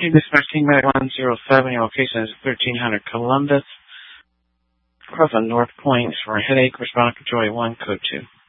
Dispatch Team Medic 107, your location is 1300 Columbus, across on North Point for a headache. Respond to Joy 1, Code 2.